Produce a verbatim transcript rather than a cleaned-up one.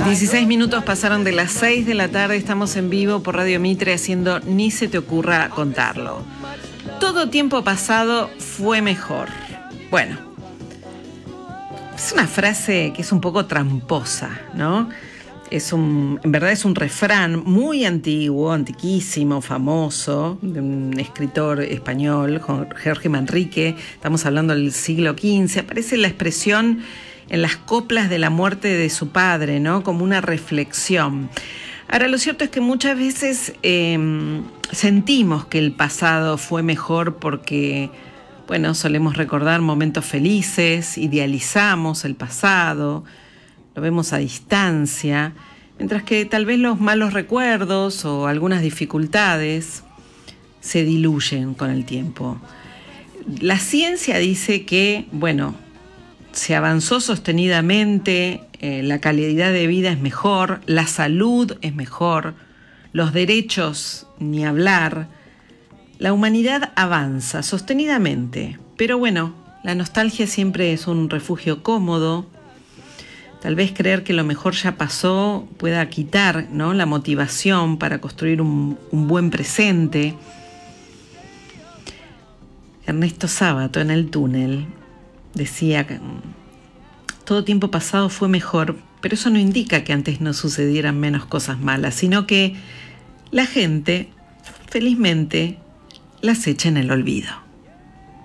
dieciséis minutos pasaron de las seis de la tarde, estamos en vivo por Radio Mitre haciendo Ni se te ocurra contarlo. Todo tiempo pasado fue mejor. Bueno, es una frase que es un poco tramposa, ¿no? Es un, en verdad es un refrán muy antiguo, antiquísimo, famoso, de un escritor español, Jorge Manrique. Estamos hablando del siglo quince. Aparece la expresión en las coplas de la muerte de su padre, ¿no? Como una reflexión. Ahora, lo cierto es que muchas veces eh, sentimos que el pasado fue mejor porque, bueno, solemos recordar momentos felices, idealizamos el pasado, lo vemos a distancia, mientras que tal vez los malos recuerdos o algunas dificultades se diluyen con el tiempo. La ciencia dice que, bueno, se avanzó sostenidamente, eh, la calidad de vida es mejor, la salud es mejor, los derechos ni hablar. La humanidad avanza sostenidamente, pero bueno, la nostalgia siempre es un refugio cómodo. Tal vez creer que lo mejor ya pasó pueda quitar, ¿no?, la motivación para construir un, un buen presente. Ernesto Sábato, en El túnel, decía que todo tiempo pasado fue mejor, pero eso no indica que antes no sucedieran menos cosas malas, sino que la gente, felizmente, las echa en el olvido.